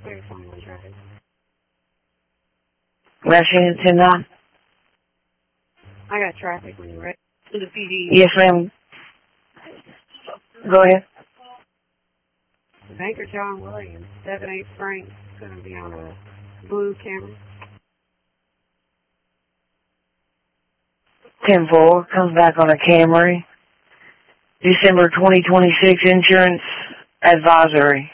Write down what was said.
Machine 10-9. I got traffic when you're ready. To the PD. Yes, ma'am. Go ahead. Banker John Williams, 7-8 Frank, going to be on a blue camera. 10-4, comes back on a Camry. December 2026 insurance advisory.